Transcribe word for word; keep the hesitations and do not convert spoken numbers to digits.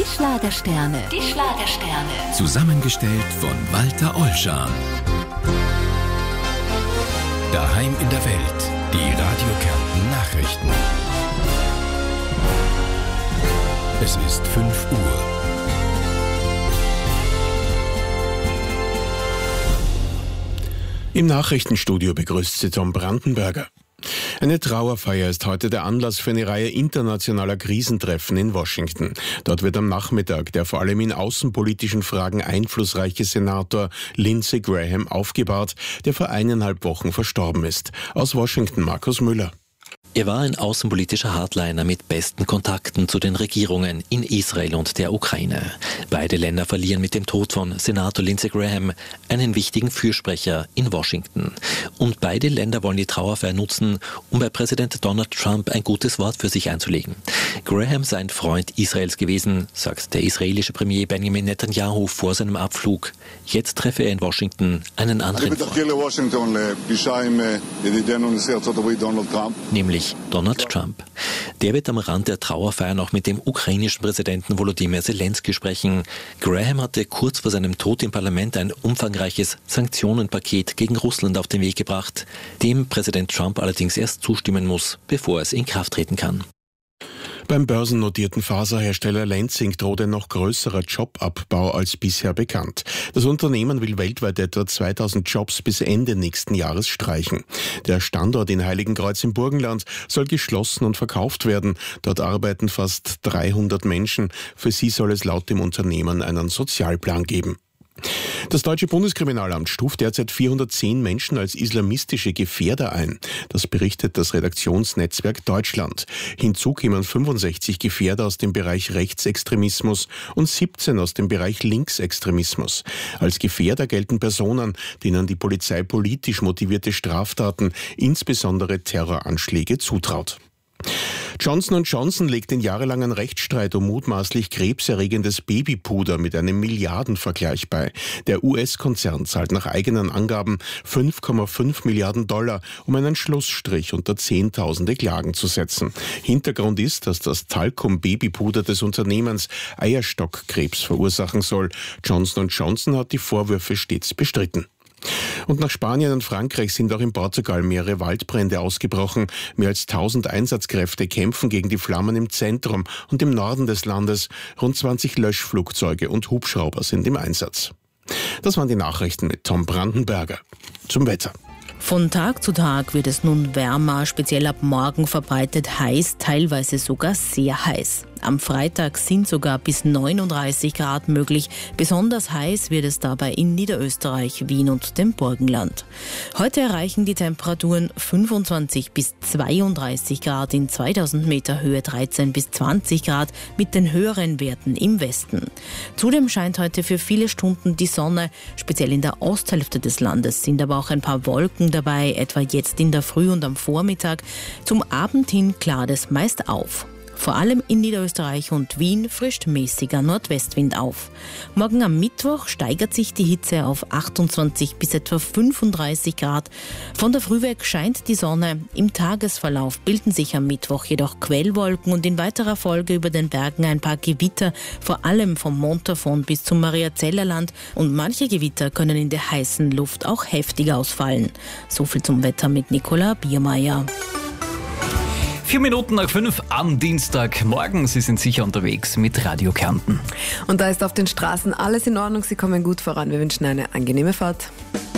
Die Schlagersterne. Die Schlagersterne. Zusammengestellt von Walter Ollschan. Daheim in der Welt. Die Radio Kärnten Nachrichten. Es ist fünf Uhr. Im Nachrichtenstudio begrüßt sie Tom Brandenberger. Eine Trauerfeier ist heute der Anlass für eine Reihe internationaler Krisentreffen in Washington. Dort wird am Nachmittag der vor allem in außenpolitischen Fragen einflussreiche Senator Lindsey Graham aufgebahrt, der vor eineinhalb Wochen verstorben ist. Aus Washington Markus Müller. Er war ein außenpolitischer Hardliner mit besten Kontakten zu den Regierungen in Israel und der Ukraine. Beide Länder verlieren mit dem Tod von Senator Lindsey Graham einen wichtigen Fürsprecher in Washington. Und beide Länder wollen die Trauerfeier nutzen, um bei Präsident Donald Trump ein gutes Wort für sich einzulegen. Graham sei ein Freund Israels gewesen, sagt der israelische Premier Benjamin Netanyahu vor seinem Abflug. Jetzt treffe er in Washington einen anderen Freund, nämlich Donald Trump. Der wird am Rand der Trauerfeier noch mit dem ukrainischen Präsidenten Volodymyr Zelensky sprechen. Graham hatte kurz vor seinem Tod im Parlament ein umfangreiches Sanktionenpaket gegen Russland auf den Weg gebracht, dem Präsident Trump allerdings erst zustimmen muss, bevor es in Kraft treten kann. Beim börsennotierten Faserhersteller Lenzing droht ein noch größerer Jobabbau als bisher bekannt. Das Unternehmen will weltweit etwa zweitausend Jobs bis Ende nächsten Jahres streichen. Der Standort in Heiligenkreuz im Burgenland soll geschlossen und verkauft werden. Dort arbeiten fast dreihundert Menschen. Für sie soll es laut dem Unternehmen einen Sozialplan geben. Das deutsche Bundeskriminalamt stuft derzeit vierhundertzehn Menschen als islamistische Gefährder ein. Das berichtet das Redaktionsnetzwerk Deutschland. Hinzu kämen fünfundsechzig Gefährder aus dem Bereich Rechtsextremismus und siebzehn aus dem Bereich Linksextremismus. Als Gefährder gelten Personen, denen die Polizei politisch motivierte Straftaten, insbesondere Terroranschläge, zutraut. Johnson und Johnson legt den jahrelangen Rechtsstreit um mutmaßlich krebserregendes Babypuder mit einem Milliardenvergleich bei. Der U S-Konzern zahlt nach eigenen Angaben fünf Komma fünf Milliarden Dollar, um einen Schlussstrich unter Zehntausende Klagen zu setzen. Hintergrund ist, dass das Talcum-Babypuder des Unternehmens Eierstockkrebs verursachen soll. Johnson und Johnson hat die Vorwürfe stets bestritten. Und nach Spanien und Frankreich sind auch in Portugal mehrere Waldbrände ausgebrochen. Mehr als tausend Einsatzkräfte kämpfen gegen die Flammen im Zentrum und im Norden des Landes. Rund zwanzig Löschflugzeuge und Hubschrauber sind im Einsatz. Das waren die Nachrichten mit Tom Brandenberger. Zum Wetter. Von Tag zu Tag wird es nun wärmer, speziell ab morgen verbreitet heiß, teilweise sogar sehr heiß. Am Freitag sind sogar bis neununddreißig Grad möglich. Besonders heiß wird es dabei in Niederösterreich, Wien und dem Burgenland. Heute erreichen die Temperaturen fünfundzwanzig bis zweiunddreißig Grad, in zweitausend Meter Höhe dreizehn bis zwanzig Grad mit den höheren Werten im Westen. Zudem scheint heute für viele Stunden die Sonne, speziell in der Osthälfte des Landes sind aber auch ein paar Wolken dabei, etwa jetzt in der Früh und am Vormittag. Zum Abend hin klart es meist auf. Vor allem in Niederösterreich und Wien frischt mäßiger Nordwestwind auf. Morgen am Mittwoch steigert sich die Hitze auf achtundzwanzig bis etwa fünfunddreißig Grad. Von der Früh weg scheint die Sonne. Im Tagesverlauf bilden sich am Mittwoch jedoch Quellwolken und in weiterer Folge über den Bergen ein paar Gewitter, vor allem vom Montafon bis zum Mariazellerland. Und manche Gewitter können in der heißen Luft auch heftig ausfallen. So viel zum Wetter mit Nicola Biermeier. Vier Minuten nach fünf am Dienstagmorgen. Sie sind sicher unterwegs mit Radio Kärnten. Und da ist auf den Straßen alles in Ordnung. Sie kommen gut voran. Wir wünschen eine angenehme Fahrt.